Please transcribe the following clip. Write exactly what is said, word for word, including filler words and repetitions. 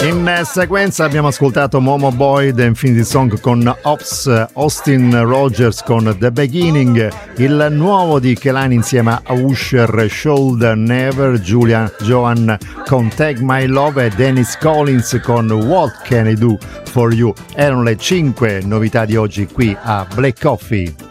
In sequenza abbiamo ascoltato Momo Boy, The Infinity Song con Ops, Austin Rogers con The Beginning, il nuovo di Kehlani insieme a Usher, Should Never, Julian Johan con Take My Love e Dennis Collins con What Can I Do For You. Erano le cinque novità di oggi qui a Black Coffee.